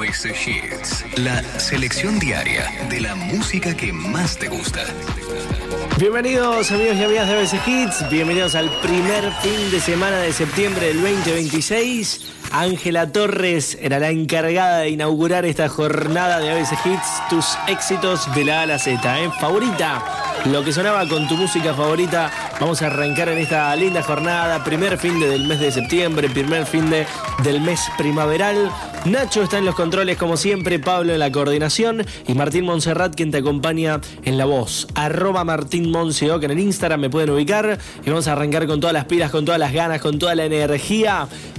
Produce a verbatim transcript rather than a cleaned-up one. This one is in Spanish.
A B C Hits, la selección diaria de la música que más te gusta. Bienvenidos amigos y amigas de A B C Hits, bienvenidos al primer fin de semana de septiembre del veinte veintiséis. Ángela Torres era la encargada de inaugurar esta jornada de A B C Hits, tus éxitos de la A a la Z, ¿eh? Favorita, lo que sonaba con tu música favorita. Vamos a arrancar en esta linda jornada, primer fin de del mes de septiembre, primer fin de del mes primaveral. Nacho está en los controles como siempre, Pablo en la coordinación y Martín Montserrat quien te acompaña en la voz. Arroba Martín Monseó, que en el Instagram me pueden ubicar y vamos a arrancar con todas las pilas, con todas las ganas, con toda la energía.